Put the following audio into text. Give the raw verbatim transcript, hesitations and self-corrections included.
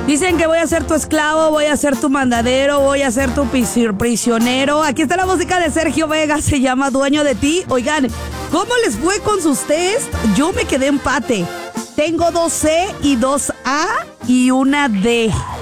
Dicen que voy a ser tu esclavo, voy a ser tu mandadero, voy a ser tu prisionero. Aquí está la música de Sergio Vega, se llama Dueño de ti. Oigan, ¿cómo les fue con sus test? Yo me quedé empate. Tengo dos C y dos A y una D.